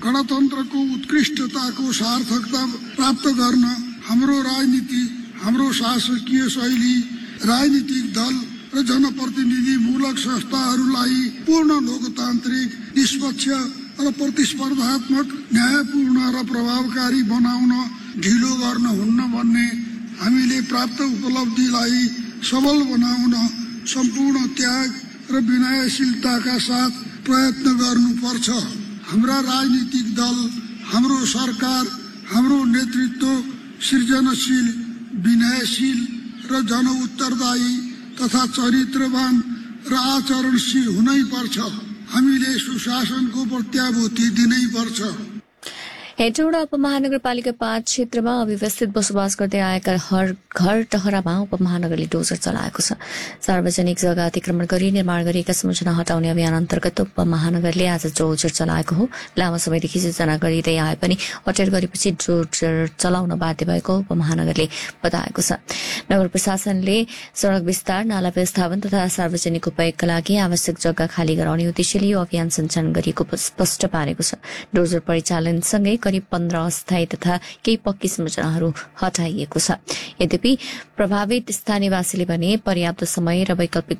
गणतन्त्रको उत्कृष्टताको सार्थकता प्राप्त गर्न हाम्रो राजनीति, हाम्रो शासकीय शैली, राजनीतिक दल र जनप्रतिनिधिमूलक संस्थाहरूलाई पूर्ण लोकतान्त्रिक, निष्पक्ष र प्रतिस्पर्धात्मक, न्यायपूर्ण र प्रभावकारी बनाउन ढिलो गर्न हुन्न भन्ने हामीले प्राप्त उपलब्धिलाई सबल बनाउन सम्पूर्ण त्याग र विनयशीलताका साथ प्रयत्न गर्नुपर्छ। हाम्रा राजनीतिक दल, हाम्रो सरकार, हाम्रो नेतृत्व सृजनशील, विनयशील र जनउत्तरदायी तथा चरित्रवान र आचरणशील हुनै पर्छ। हामीले सुशासनको प्रत्याभूति दिनै पर्छ। हेटौडा उपमहानगरपालिका 5 क्षेत्रमा अव्यवस्थित बसोबास गर्दै आएका हर घर टहरामा उपमहानगरले डोजर चलाएको छ। सार्वजनिक जग्गा अतिक्रमण गरी निर्माण गरिएका संरचना हटाउने अभियान अन्तर्गत उपमहानगरले आज डोजर चलाएको हो। लामो समयदेखि योजना गरिँदै आए पनि अटेर गरेपछि डोजर चलाउन बाध्य भएको उपमहानगरले बताएको छ। नगर प्रशासनले सड़क विस्तार, नाला व्यवस्थापन तथा सार्वजनिक उपयोगका लागि आवश्यक जग्गा खाली गराउने उद्देश्यले यो अभियान सञ्चालन गरिएको स्पष्ट पारेको छ। डोजर परिचालनसँगै करिब 15 अस्थायी तथा केही पक्की संरचनाहरू हटाइएको छ। यद्यपि प्रभावित स्थानीयवासीले भने पर्याप्त समय र वैकल्पिक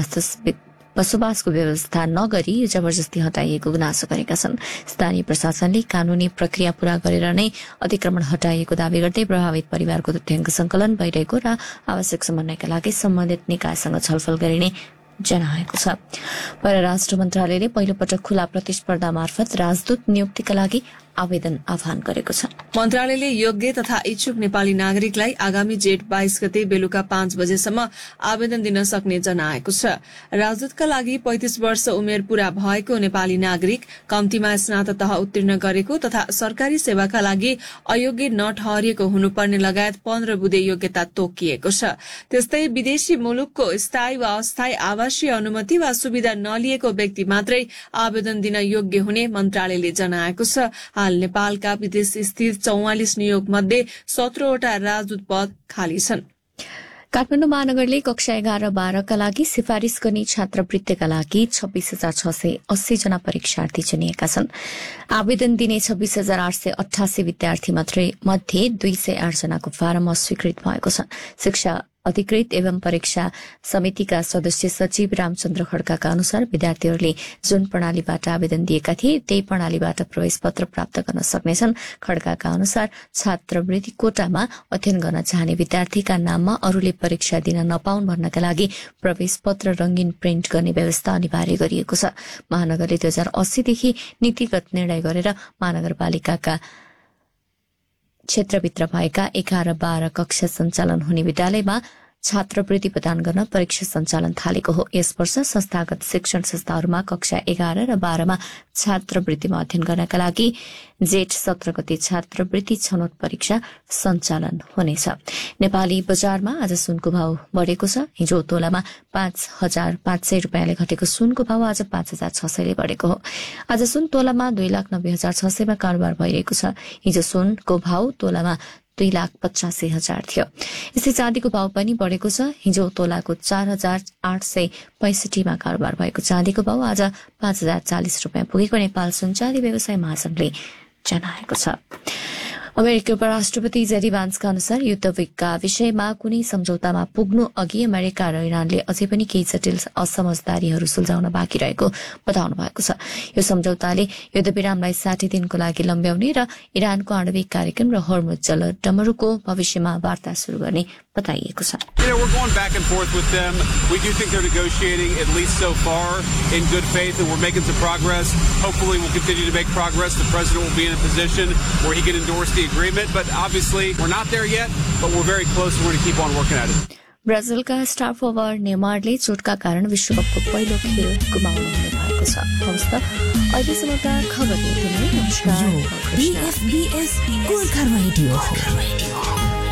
बसोबासको व्यवस्था नगरी जबरजस्ती हटाइएको गुनासो गरेका छन्। स्थानीय प्रशासनले कानूनी प्रक्रिया पूरा गरेर नै अतिक्रमण हटाइएको दावी गर्दै प्रभावित परिवारको तथ्याङ्क संकलन भइरहेको र आवश्यक समन्वयका लागि सम्बन्धित निकायसँग छलफल गरिने जनाएको छ। परराष्ट्र मन्त्रालयले पहिलो पटक खुला प्रतिस्पर्धा मार्फत राजदूत नियुक्तिका लागि आवेदन आह्वान गरेको छ। मन्त्रालयले योग्य तथा इच्छुक नेपाली नागरिकलाई आगामी जेठ 22 गते बेलुका 5 बजेसम्म आवेदन दिन सक्ने जनाएको छ। राजदूतका लागि 35 वर्ष उमेर पूरा भएको नेपाली नागरिक, कम्तीमा स्नातक उत्तीर्ण गरेको तथा सरकारी सेवाका लागि अयोग्य नठहरिएको हुनुपर्ने लगायत 15 बुँदे योग्यता तोकिएको छ। त्यस्तै विदेशी मुलुकको स्थायी वा अस्थायी आवासीय अनुमति वा सुविधा नलिएको व्यक्ति मात्रै आवेदन दिन योग्य हुने मन्त्रालयले जनाएको छ। हाल नेपालका विदेश स्थित 44 नियोग मध्ये 17 वटा राजदूत पद खाली छन्। काठमाडौँ महानगरले कक्षा 11-12 का लागि सिफारिश गर्ने छात्रवृत्तिका लागि 26,680 जना परीक्षार्थी चुनिएका छन्। आवेदन दिने 26,888 विद्यार्थी मध्ये 208 जनाको फारम अस्वीकृत भएको छ। शिक्षा अधिकृत एवं परीक्षा समितिका सदस्य सचिव रामचन्द्र खड्काका अनुसार विद्यार्थीहरूले जुन प्रणालीबाट आवेदन दिएका थिए त्यही प्रणालीबाट प्रवेश पत्र प्राप्त गर्न सक्नेछन्। खड्काका अनुसार छात्रवृत्ति कोटामा अध्ययन गर्न चाहने विद्यार्थीका नाममा अरूले परीक्षा दिन नपाउन् भन्नका लागि प्रवेश पत्र रंगीन प्रिन्ट गर्ने व्यवस्था अनिवार्य गरिएको छ। महानगरले 2080 देखि नीतिगत निर्णय गरेर महानगरपालिकाका क्षेत्रभित्र भएका 11-12 कक्षा सञ्चालन हुने विद्यालयमा छात्रवृत्ति प्रदान गर्न परीक्षा सञ्चालन थालेको हो। यस वर्ष संस्थागत शिक्षण संस्थाहरूमा कक्षा 11 र 12 मा छात्रवृत्तिमा अध्ययन गर्नका लागि जेठ 17 गते छात्रवृत्ति छनौट परीक्षा सञ्चालन हुनेछ। नेपाली बजारमा आज सुनको भाव बढ़ेको छ। हिजो तोलामा 5,500 रुपियाँले घटेको सुनको भाव आज 5,600 ले बढ़ेको हो। आज सुन तोलामा 2,90,600 मा कारोबार भइरहेको छ। हिजो सुनको भाव तोलामा 2,85,000 थियो। यसै चाँदीको भाव पनि बढ़ेको छ। हिजो तोलाको 4,865 मा कारोबार भएको चाँदीको भाव आज 5,040 रुपियाँ पुगेको नेपाल सुन चाँदी व्यवसाय महासंघले जनाएको छ। अमेरिकी उपराष्ट्रपति जेडी भान्सका अनुसार युद्धका विषयमा कुनै सम्झौतामा पुग्नु अघि अमेरिका र इरानले अझै पनि केही जटिल असमझदारीहरू सुल्झाउन बाँकी रहेको बताउनु भएको छ। यो सम्झौताले युद्धविरामलाई 60 दिनको लागि लम्ब्याउने र इरानको आणविक कार्यक्रम र हर्मुज जलडमरूको भविष्यमा वार्ता शुरू गर्ने बताइएको छ। We're going back and forth with them. We do think they're negotiating, at least so far, in good faith, and we're making some progress. Hopefully we'll continue to make progress. The president will be in a position where he can endorse the agreement, but obviously we're not there yet, but we're very close and we're going to keep on working at it. ब्राजिलका star forward नेमारले चोटका कारण विश्वकपको पहिलो खेल गुमाउनु हुने भएको छ। हवस् त अहिलेसम्मका खबर यति नै। नमस्कार। BFBS Gorkha radio.